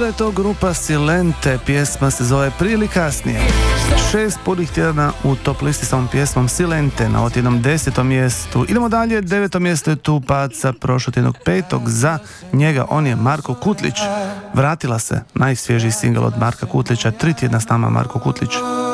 Bila je to grupa Silente, pjesma se zove Prije ili kasnije. 6 punih tjedana u top listi sa ovom pjesmom Silente na otjednom 10. mjestu. Idemo dalje, 9. mjesto je tu pad sa prošlotjednog 5. za njega, on je Marko Kutlić. Vratila se, najsvježiji singl od Marka Kutlića, 3 tjedna s nama Marko Kutlić.